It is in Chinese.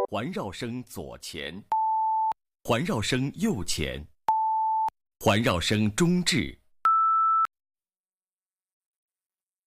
环绕声左前，环绕声右前，环绕声中置。